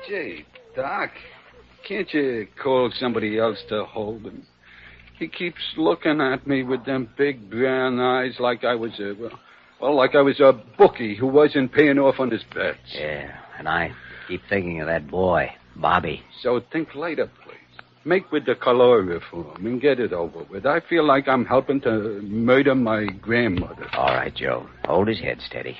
Gee, Doc, can't you call somebody else to hold him? He keeps looking at me with them big brown eyes like I was a bookie who wasn't paying off on his bets. Yeah, and I keep thinking of that boy, Bobby. So think later, please. Make with the color reform and get it over with. I feel like I'm helping to murder my grandmother. All right, Joe. Hold his head steady.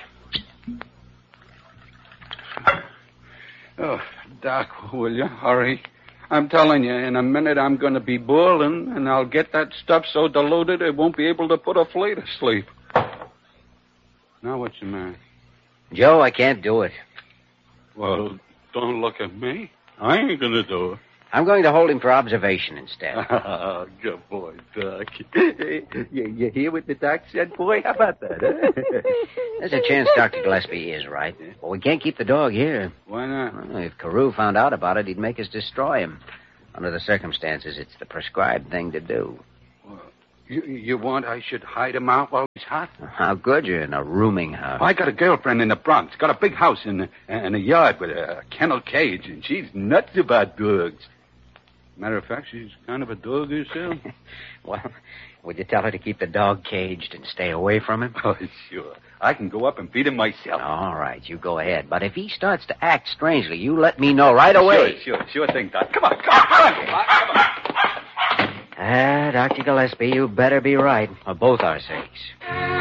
Oh, Doc, will you hurry? I'm telling you, in a minute I'm going to be boiling, and I'll get that stuff so diluted it won't be able to put a flea to sleep. Now what's the matter? Joe, I can't do it. Well, don't look at me. I ain't going to do it. I'm going to hold him for observation instead. Good boy, Doc. You hear what the doc said, boy? How about that, huh? There's a chance Dr. Gillespie is right. But we can't keep the dog here. Why not? Well, if Carew found out about it, he'd make us destroy him. Under the circumstances, it's the prescribed thing to do. Well, you want I should hide him out while he's hot? How good you're in a rooming house. I got a girlfriend in the Bronx. Got a big house and a yard with a kennel cage, and she's nuts about dogs. Matter of fact, she's kind of a dog herself. Well, would you tell her to keep the dog caged and stay away from him? Oh, sure. I can go up and feed him myself. All right, you go ahead. But if he starts to act strangely, you let me know right away. Sure thing, Doc. Come on. Dr. Gillespie, you better be right, for both our sakes.